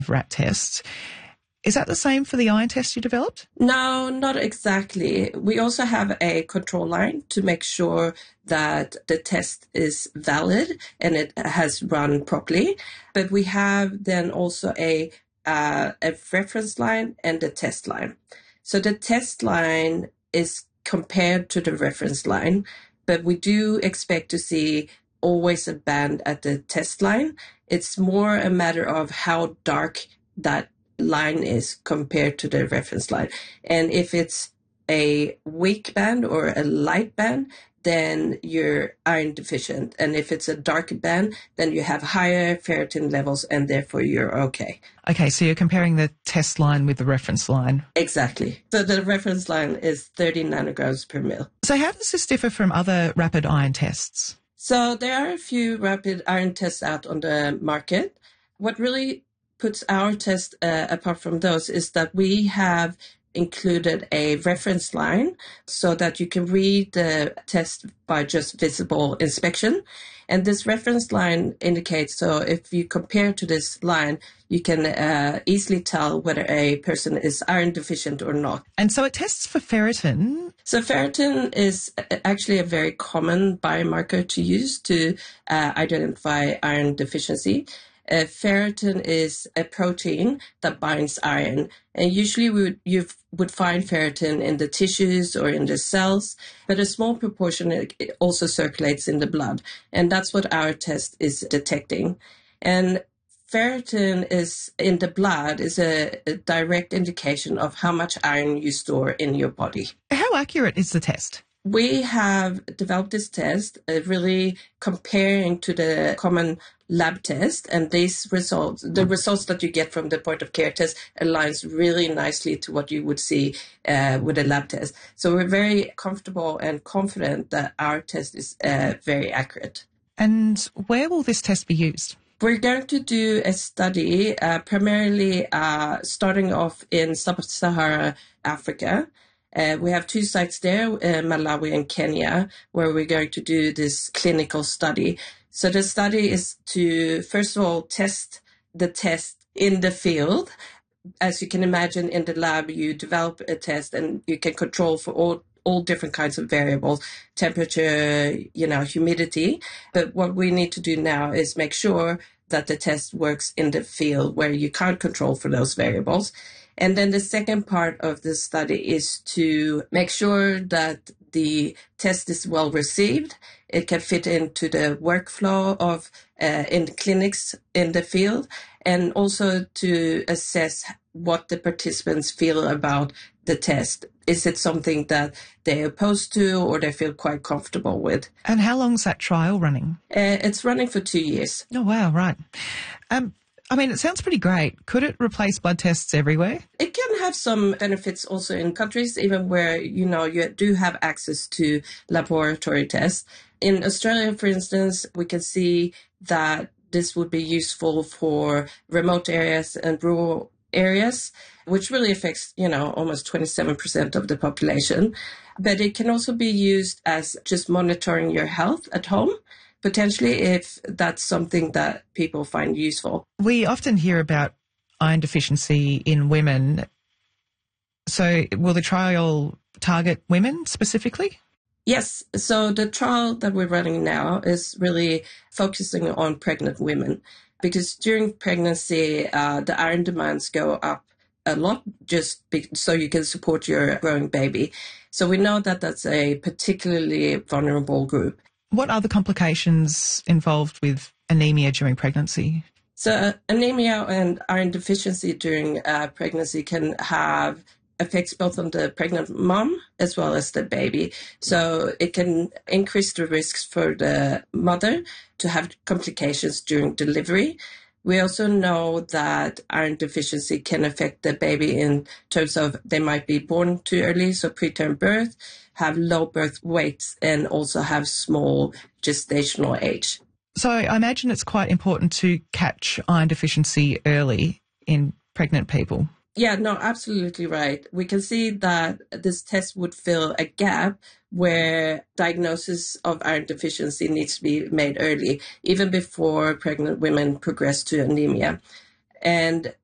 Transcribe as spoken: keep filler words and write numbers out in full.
rat tests. Is that the same for the iron test you developed? No, not exactly. We also have a control line to make sure that the test is valid and it has run properly. But we have then also a uh, a reference line and a test line. So the test line is compared to the reference line, but we do expect to see always a band at the test line. It's more a matter of how dark that line is compared to the reference line. And if it's a weak band or a light band, then you're iron deficient. And if it's a dark band, then you have higher ferritin levels and therefore you're okay. Okay, so you're comparing the test line with the reference line. Exactly. So the reference line is thirty nanograms per mil. So how does this differ from other rapid iron tests? So there are a few rapid iron tests out on the market. What really puts our test uh, apart from those is that we have included a reference line so that you can read the test by just visible inspection. And this reference line indicates, so if you compare to this line, you can uh, easily tell whether a person is iron deficient or not. And so it tests for ferritin. So ferritin is actually a very common biomarker to use to uh, identify iron deficiency. Uh, ferritin is a protein that binds iron, and usually we would, you would find ferritin in the tissues or in the cells, but a small proportion it also circulates in the blood, and that's what our test is detecting. And ferritin is in the blood is a, a direct indication of how much iron you store in your body. How accurate is the test? We have developed this test uh, really comparing to the common lab test, and these results, the results that you get from the point of care test aligns really nicely to what you would see uh, with a lab test. So we're very comfortable and confident that our test is uh, very accurate. And where will this test be used? We're going to do a study uh, primarily uh, starting off in sub-Saharan Africa. Uh, we have two sites there, uh, Malawi and Kenya, where we're going to do this clinical study. So the study is to, first of all, test the test in the field. As you can imagine, in the lab, you develop a test and you can control for all all different kinds of variables, temperature, you know, humidity. But what we need to do now is make sure that the test works in the field where you can't control for those variables. And then the second part of the study is to make sure that the test is well received. It can fit into the workflow of uh, in clinics in the field, and also to assess what the participants feel about the test. Is it something that they're opposed to or they feel quite comfortable with? And how long's that trial running? Uh, it's running for two years. Oh, wow, right. Um, I mean, it sounds pretty great. Could it replace blood tests everywhere? It can have some benefits also in countries, even where, you know, you do have access to laboratory tests. In Australia, for instance, we can see that this would be useful for remote areas and rural areas, which really affects, you know, almost twenty-seven percent of the population. But it can also be used as just monitoring your health at home, potentially, if that's something that people find useful. We often hear about iron deficiency in women. So will the trial target women specifically? Yes. So the trial that we're running now is really focusing on pregnant women, because during pregnancy, uh, the iron demands go up a lot just be- so you can support your growing baby. So we know that that's a particularly vulnerable group. What are the complications involved with anemia during pregnancy? So uh, anemia and iron deficiency during uh, pregnancy can have effects both on the pregnant mom as well as the baby. So it can increase the risks for the mother to have complications during delivery. We also know that iron deficiency can affect the baby in terms of they might be born too early, so preterm birth, have low birth weights, and also have small gestational age. So I imagine it's quite important to catch iron deficiency early in pregnant people. Yeah, no, absolutely right. We can see that this test would fill a gap where diagnosis of iron deficiency needs to be made early, even before pregnant women progress to anemia. And